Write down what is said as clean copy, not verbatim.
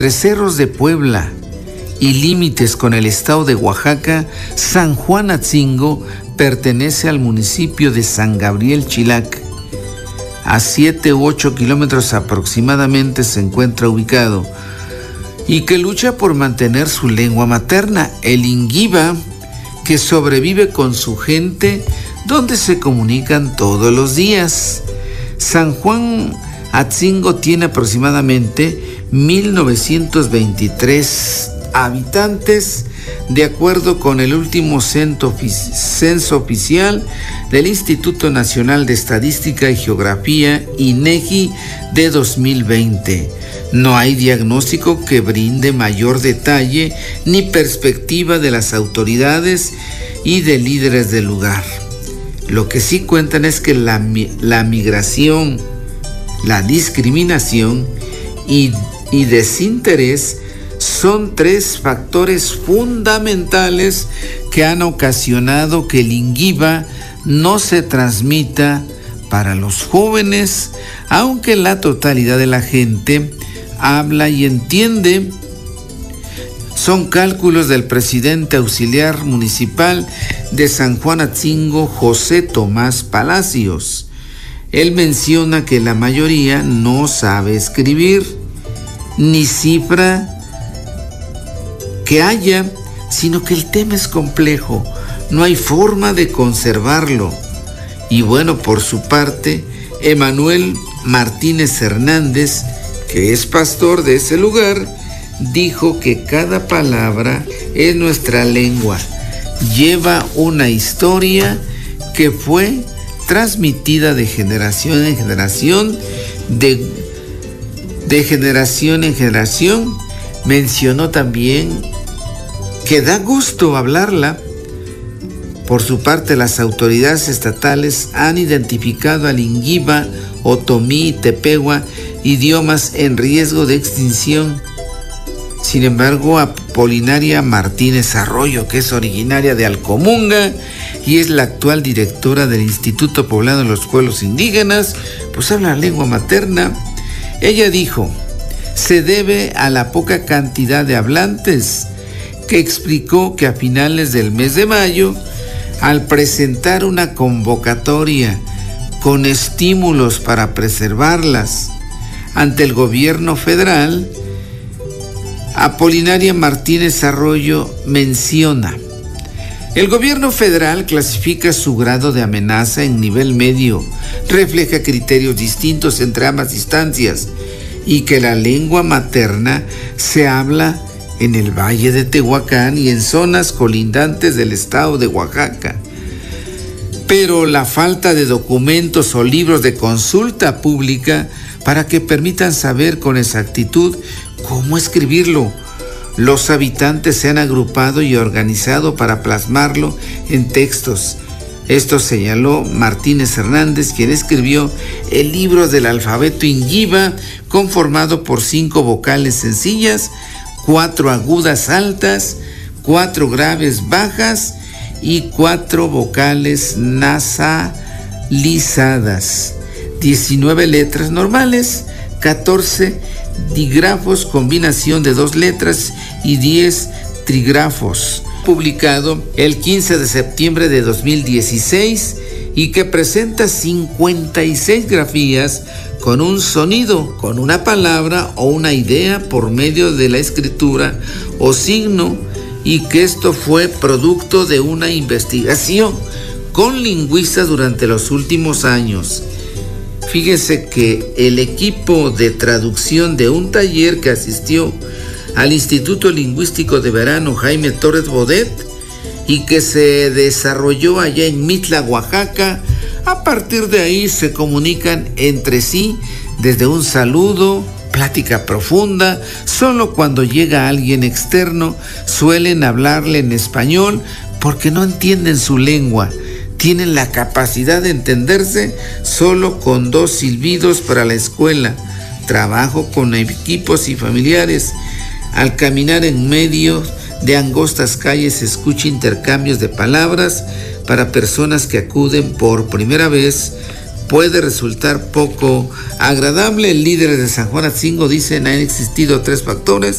Entre cerros de Puebla y límites con el estado de Oaxaca, San Juan Atzingo pertenece al municipio de San Gabriel Chilac. A 7 u 8 kilómetros aproximadamente se encuentra ubicado y que lucha por mantener su lengua materna, el Inguiba, que sobrevive con su gente donde se comunican todos los días. San Juan Atzingo tiene aproximadamente 1923 habitantes, de acuerdo con el último censo oficial del Instituto Nacional de Estadística y Geografía, INEGI, de 2020. No hay diagnóstico que brinde mayor detalle ni perspectiva de las autoridades y de líderes del lugar. Lo que sí cuentan es que la migración, la discriminación y desinterés son 3 factores fundamentales que han ocasionado que el Inguiba no se transmita para los jóvenes, aunque la totalidad de la gente habla y entiende. Son cálculos del presidente auxiliar municipal de San Juan Atzingo, José Tomás Palacios. Él menciona que la mayoría no sabe escribir, ni cifra que haya, sino que el tema es complejo, no hay forma de conservarlo. Y bueno, por su parte, Emanuel Martínez Hernández, que es pastor de ese lugar, dijo que cada palabra es nuestra lengua, lleva una historia que fue transmitida de generación en generación, de generación en generación. Mencionó también que da gusto hablarla. Por su parte, las autoridades estatales han identificado al Inguiba, Otomí y Tepehua, idiomas en riesgo de extinción. Sin embargo, Apolinaria Martínez Arroyo, que es originaria de Alcomunga y es la actual directora del Instituto Poblano de los Pueblos Indígenas, pues habla lengua materna. Ella dijo, se debe a la poca cantidad de hablantes, que explicó que a finales del mes de mayo, al presentar una convocatoria con estímulos para preservarlas ante el gobierno federal, Apolinaria Martínez Arroyo menciona: el gobierno federal clasifica su grado de amenaza en nivel medio, refleja criterios distintos entre ambas instancias y que la lengua materna se habla en el Valle de Tehuacán y en zonas colindantes del estado de Oaxaca. Pero la falta de documentos o libros de consulta pública para que permitan saber con exactitud cómo escribirlo. Los habitantes se han agrupado y organizado para plasmarlo en textos. Esto señaló Martínez Hernández, quien escribió el libro del alfabeto Inguiba, conformado por 5 vocales sencillas, 4 agudas altas, 4 graves bajas y 4 vocales nasalizadas, 19 letras normales, 14 dígrafos, combinación de 2 letras y 10 trígrafos, publicado el 15 de septiembre de 2016 y que presenta 56 grafías con un sonido, con una palabra o una idea por medio de la escritura o signo, y que esto fue producto de una investigación con lingüistas durante los últimos años. Fíjese que el equipo de traducción de un taller que asistió al Instituto Lingüístico de Verano Jaime Torres Bodet y que se desarrolló allá en Mitla, Oaxaca, a partir de ahí se comunican entre sí desde un saludo, plática profunda. Solo cuando llega alguien externo suelen hablarle en español porque no entienden su lengua. Tienen la capacidad de entenderse solo con 2 silbidos para la escuela. Trabajo con equipos y familiares. Al caminar en medio de angostas calles se escucha intercambios de palabras. Para personas que acuden por primera vez puede resultar poco agradable. Líderes de San Juan Atzingo dicen han existido 3 factores